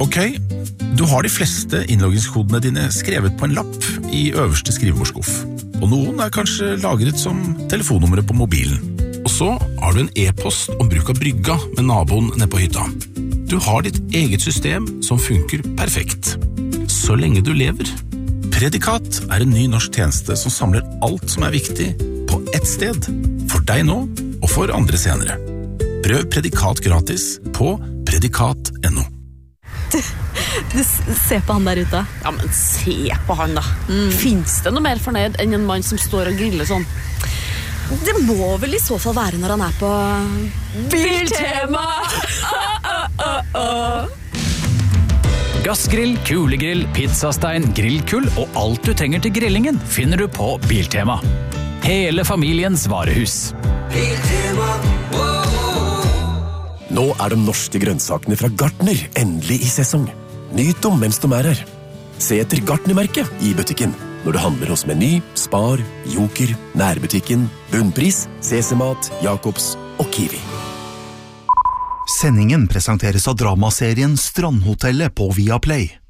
Ok, du har de fleste innloggingskodene dine skrevet på en lapp i øverste skrivebordsskuff, og noen kanskje lagret som telefonnummeret på mobilen. Og så har du en e-post om bruk av brygga med naboen nede på hytta. Du har ditt eget system som funker perfekt, så lenge du lever. Predikat en ny norsk tjeneste som samler alt som viktig på ett sted, for deg nå og for andre senere. Prøv Predikat gratis på predikat.no. Du ser på han der ute. Ja, men se på han da. Finns det noe mer fornøyd enn en mann som står og griller sånn? Det må vel i så fall være når han på Biltema! Gassgrill, kulegrill, pizzastein, grillkull og alt du trenger til grillingen finner du på Biltema. Hele familiens varehus. Biltema. Nå de norske grønnsakene fra Gartner endelig i sesong. Nyt dem mens de her. Se etter Gartner-merket i butikken når du handler hos Meny, Spar, Joker, Nærbutikken, Bunnpris, CC-mat, Jacobs og Kiwi. Sendingen presenteres av dramaserien Strandhotellet på Viaplay.